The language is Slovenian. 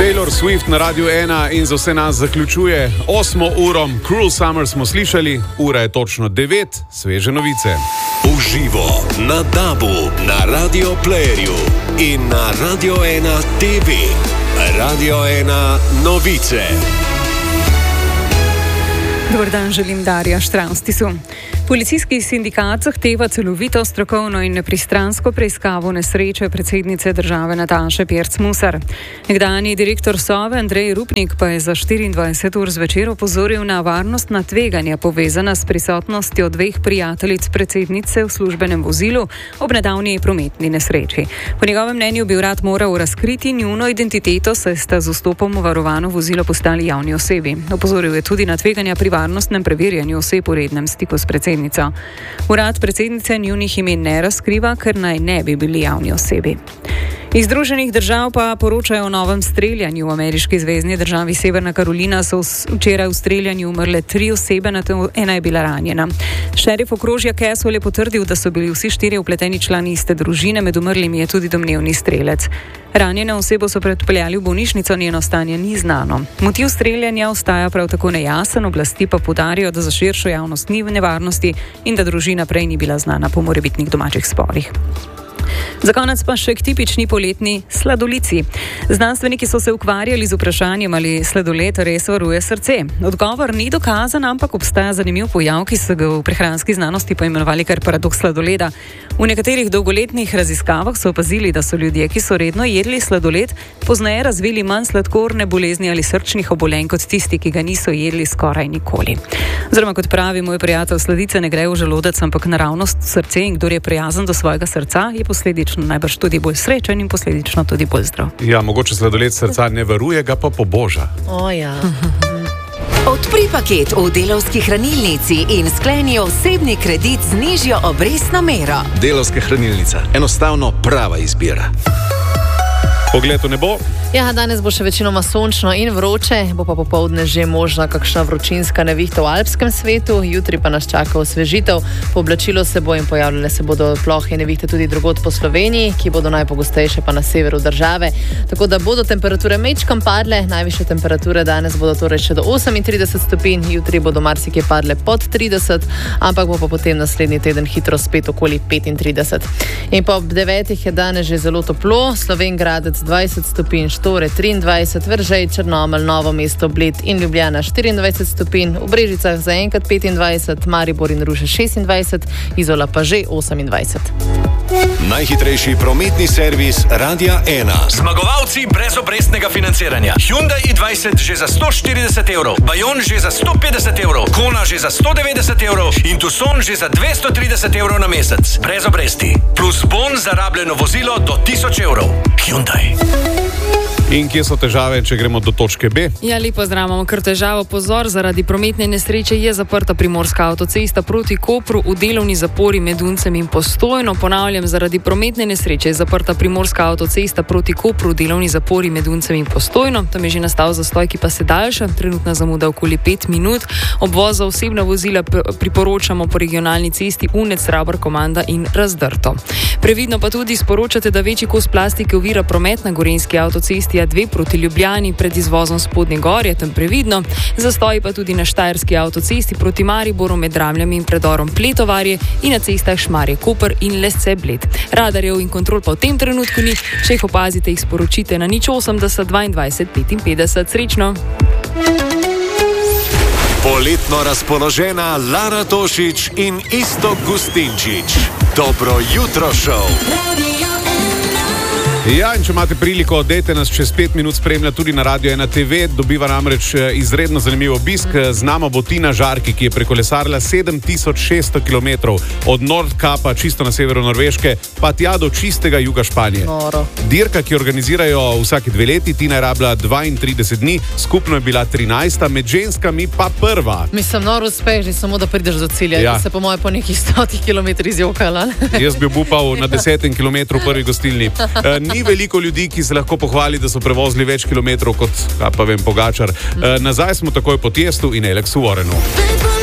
Taylor Swift na Radiu 1 in za vse nas zaključuje 8. uro. Cruel Summer smo slišali, ura je točno 9, sveže novice. Uživo na DAB-u, na Radio Playerju in na Radio 1 TV. Radio 1 novice. Dobar dan, želim Darja Štravstisu. Policijski sindikat zahteva celovito, strokovno in nepristransko preiskavo nesreče predsednice države Nataše Pirc-Musar. Nekdanji direktor Sove Andrej Rupnik pa je za 24 ur zvečer opozoril na varnostna tveganja povezana s prisotnostjo dveh prijateljic predsednice v službenem vozilu ob nedavni prometni nesreči. Po njegovem mnenju bi urad moral razkriti njuno identiteto, saj sta z vstopom v varovano vozilo postali javni osebi. Opozoril je tudi na tveganja pri varnostnem preverjanju oseb v rednem stiku s predsednico. Urad predsednice njunih imen ne razkriva, ker naj ne bi bili javni osebi. Iz Združenih držav pa poročajo o novem streljanju. V ameriški zvezni državi Severna Karolina so včeraj v streljanju umrle 3 osebe, ena je bila ranjena. Šerif okrožja Caswell je potrdil, da so bili vsi 4 vpleteni člani iste družine, med umrlimi je tudi domnevni strelec. Ranjeno osebo so predpeljali v bolnišnico, njeno stanje ni znano. Motiv streljanja ostaja prav tako nejasen, oblasti pa poudarjajo, da za širšo javnost ni nevarnosti in da družina prej ni bila znana po morebitnih domačih sporih. Za konec pa še k tipični poletni sladolici. Znanstveniki so se ukvarjali z vprašanjem, ali sladoled res varuje srce. Odgovor ni dokazan, ampak obstaja zanimiv pojav, ki so ga v prehranski znanosti poimenovali kar paradoks sladoleda. V nekaterih dolgoletnih raziskavah so opazili, da so ljudje, ki so redno jedli sladoled, pozneje razvili manj sladkorne bolezni ali srčnih obolenj kot tisti, ki ga niso jedli skoraj nikoli. Oziroma, kot pravi moj prijatelj, sladice ne grejo v želodec, ampak naravnost srce, in kdor je prijazen do svojega srca, je posledično najbrž tudi bolj srečen in posledično tudi bolj zdrav. Ja, mogoče sladoled srca ne varuje, ga pa poboža. Ja. Odpri paket v Delavski hranilnici in skleni osebni kredit z nižjo obrestno mero. Delavska hranilnica. Enostavno prava izbira. Pogled v nebo. Ja, danes bo še večinoma sončno in vroče, bo pa popoldne že možna kakšna vročinska nevihta v alpskem svetu, jutri pa nas čaka osvežitev, pooblačilo se bo in pojavljale se bodo plohe nevihte tudi drugod po Sloveniji, ki bodo najpogostejše pa na severu države. Tako da bodo temperature mečkam padle, najvišje temperature danes bodo torej še do 38 stopinj, jutri bodo marsikje padle pod 30, ampak bo pa potem naslednji teden hitro spet okoli 35. In pa ob 9 je danes že zelo toplo, Slovenj Gradec 20 stopinj, Štore 23, Veržej, Črnomelj, Novo mesto, Bled in Ljubljana 24 stopinj, v Brežicah zaenkrat 25, Maribor in Ruše 26, Izola pa že 28. Najhitrejši prometni servis Radia 1. Zmagovalci brezobrestnega financiranja. Hyundai i20 že za 140 evrov, Bayon že za 150 evrov, Kona že za 190 evrov in Tucson že za 230 evrov na mesec. Brez obresti. Plus bon za rabljeno vozilo do 1000 evrov. Hyundai. In kje so težave, če gremo do točke B? Ja, lepo zdravimo, ker težavo, pozor, zaradi prometne nesreče je zaprta primorska avtocesta proti Kopru v delovni zapori med Uncem in Postojno. Ponavljam, zaradi prometne nesreče je zaprta primorska avtocesta proti Kopru v delovni zapori med Uncem in Postojno. Tam je že nastal zastoj, ki pa se daljša, trenutna zamuda okoli 5 minut. Obvoz za osebna vozila priporočamo po regionalni cesti Unec, Rabar, Komanda in Razdrto. Previdno pa tudi sporočate, da večji kos plastike ovira promet na gorenjski avtocesti A2 proti Ljubljani pred izvozom Spodnje Gorje, tam previdno. Zastoji pa tudi na štajerski avtocesti proti Mariboru med Dramljami in predorom Pletovarje in na cestah Šmarje Koper in Lesce Bled. Radarjev in kontrol pa v tem trenutku ni, če jih opazite, jih sporočite na 080 22 55. Srečno! Poletno razpoložena Lara Tošić in Iztok Gustinčič. Dobro jutro, šov! Ja, in če imate priliko, dejte nas čez 5 minut spremljati tudi na Radio 1 TV, dobiva namreč izredno zanimiv obisk. Z nama bo Tina Žarki, ki je prekolesarila 7600 km od Nordkapa, čisto na severu Norveške, pa tja do čistega juga Španije. Noro. Dirka, ki organizirajo vsake 2 leti, Tina je rabila 32 dni, skupno je bila 13, med ženskami pa prva. Mislim, noro uspeš, samo da prideš do cilja. Ja. Se po moje po nekih 100 km izjokala. Jaz bi upal na 10 km prvi gostilni. Ni veliko ljudi, ki se lahko pohvali, da so prevozili več kilometrov kot, pa vem, Pogačar. Nazaj smo takoj po Tiestu in Alexu Warrenu.